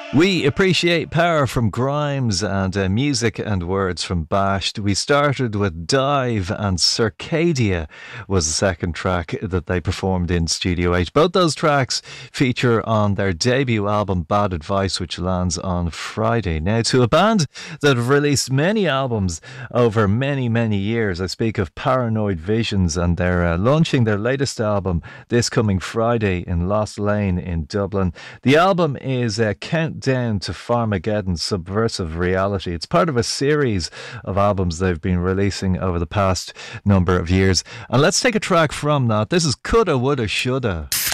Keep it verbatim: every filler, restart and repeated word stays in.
We appreciate power from Grimes and uh, music and words from Bashed. We started with Dive, and Circadia was the second track that they performed in Studio eight. Both those tracks feature on their debut album Bad Advice, which lands on Friday. Now, to a band that have released many albums over many, many years, I speak of Paranoid Visions, and they're uh, launching their latest album this coming Friday in Lost Lane in Dublin. The album is uh, Count Down to Farmageddon Subversive Reality. It's part of a series of albums they've been releasing over the past number of years. And let's take a track from that. This is Coulda, Woulda, Shoulda.